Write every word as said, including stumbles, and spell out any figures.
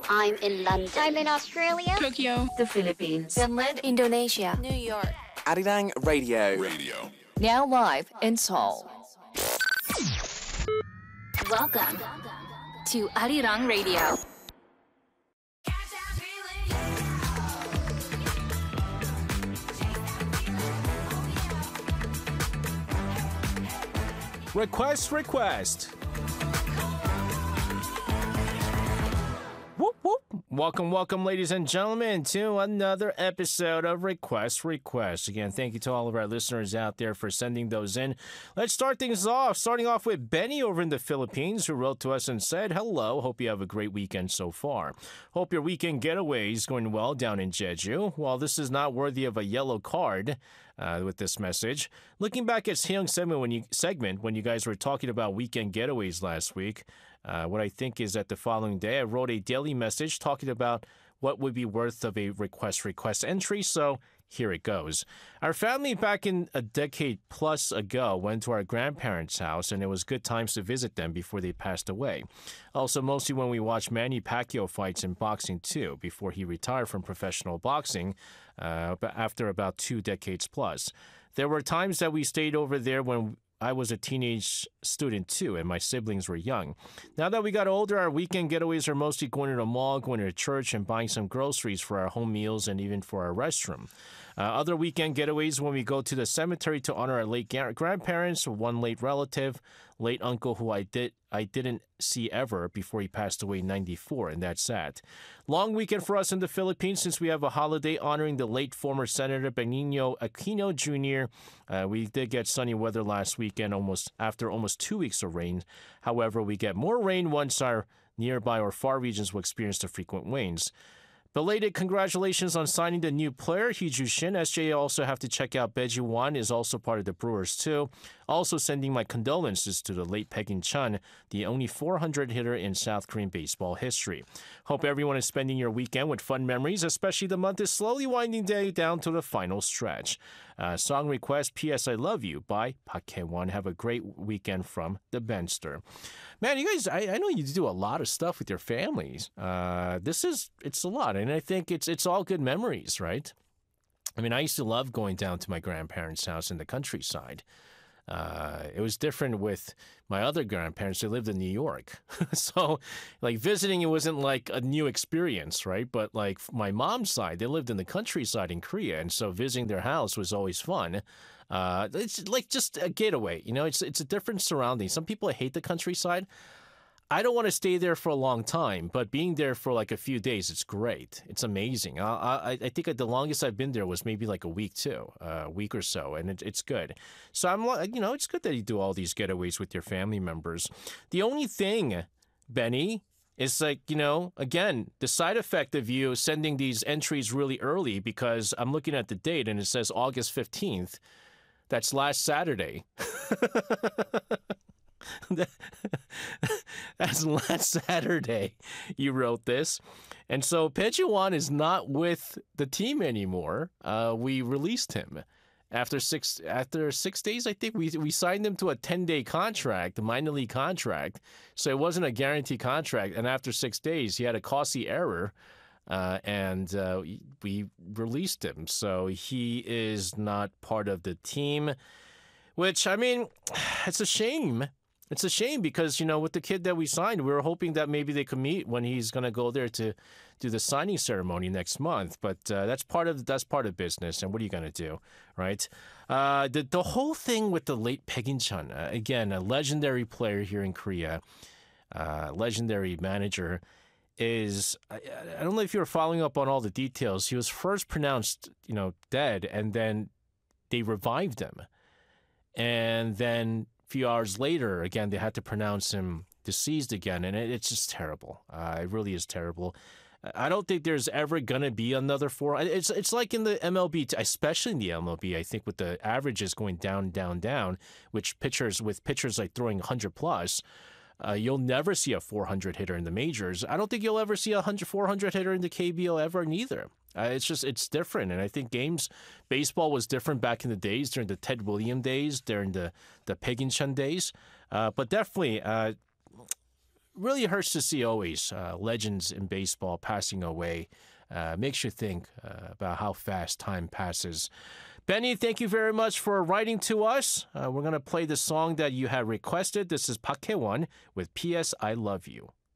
I'm in London. I'm in Australia. Tokyo. The Philippines. Finland. Indonesia. New York. Arirang Radio. Radio. Now live in Seoul. Welcome to Arirang Radio. Request, request. Whoop, whoop. Welcome, welcome, ladies and gentlemen, to another episode of Request, Request. Again, thank you to all of our listeners out there for sending those in. Let's start things off, starting off with Benny over in the Philippines, who wrote to us and said, hello, hope you have a great weekend so far. Hope your weekend getaway is going well down in Jeju. While this is not worthy of a yellow card, Uh, with this message. Looking back at Seong segment when you segment when you guys were talking about weekend getaways last week, uh, what I think is that the following day I wrote a daily message talking about what would be worth of a request request entry. So here it goes. Our family back in a decade plus ago went to our grandparents' house, and it was good times to visit them before they passed away. Also, mostly when we watched Manny Pacquiao fights in boxing too, before he retired from professional boxing uh, after about two decades plus. There were times that we stayed over there when I was a teenage student too, and my siblings were young. Now that we got older, our weekend getaways are mostly going to the mall, going to church, and buying some groceries for our home meals and even for our restroom. Uh, other weekend getaways when we go to the cemetery to honor our late ga- grandparents, one late relative, late uncle who I did I didn't see ever before he passed away in ninety-four, and that's sad. Long weekend for us in the Philippines since we have a holiday honoring the late former Senator Benigno Aquino Junior Uh, we did get sunny weather last weekend almost after almost two weeks of rain. However, we get more rain once our nearby or far regions will experience the frequent rains. Belated congratulations on signing the new player, Hee-Ju Shin. S J A also have to check out Bae-ji Won is also part of the Brewers too. Also sending my condolences to the late Pegin Chun, the only four hundred hitter in South Korean baseball history. Hope everyone is spending your weekend with fun memories, especially the month is slowly winding down to the final stretch. Uh, song request, P S I Love You by Park Hae-won. Have a great weekend from the Benster. Man, you guys, I, I know you do a lot of stuff with your families. Uh, this is, it's a lot, and I think it's it's all good memories, right? I mean, I used to love going down to my grandparents' house in the countryside. Uh, it was different with my other grandparents. They lived in New York. So, like, visiting, it wasn't like a new experience, right? But, like, my mom's side, they lived in the countryside in Korea. And so visiting their house was always fun. Uh, it's like just a getaway. You know, it's, it's a different surrounding. Some people hate the countryside. I don't want to stay there for a long time, but being there for like a few days, it's great. It's amazing. I, I, I think the longest I've been there was maybe like a week too, uh, a week or so, and it, it's good. So I'm like, you know, it's good that you do all these getaways with your family members. The only thing, Benny, is like, you know, again, the side effect of you sending these entries really early, because I'm looking at the date and it says August fifteenth. That's last Saturday. That's last Saturday you wrote this. And so Bae-ji Won is not with the team anymore. Uh, we released him. After six after six days, I think, we we signed him to a ten-day contract, a minor league contract. So it wasn't a guaranteed contract. And after six days, he had a costly error, uh, and uh, we released him. So he is not part of the team, which, I mean, it's a shame. It's a shame because, you know, with the kid that we signed, we were hoping that maybe they could meet when he's going to go there to do the signing ceremony next month. But uh, that's part of that's part of business. And what are you going to do, right? Uh, the the whole thing with the late Pegin Chun, uh, again, a legendary player here in Korea, uh, legendary manager, is I, I don't know if you were following up on all the details. He was first pronounced, you know, dead, and then they revived him, and then few hours later, again, they had to pronounce him deceased again, and it, it's just terrible. Uh, it really is terrible. I don't think there's ever going to be another four. It's it's like in the M L B, especially in the M L B, I think with the averages going down, down, down, which pitchers, with pitchers like throwing one hundred plus, uh, you'll never see a four hundred hitter in the majors. I don't think you'll ever see a four hundred hitter in the K B O ever neither. Uh, it's just, it's different. And I think games, baseball was different back in the days, during the Ted Williams days, during the, the Pegin Chun days. Uh, but definitely, uh, really hurts to see always uh, legends in baseball passing away. Uh, makes you think uh, about how fast time passes. Benny, thank you very much for writing to us. Uh, we're going to play the song that you had requested. This is Park Hae-won with P S I Love You.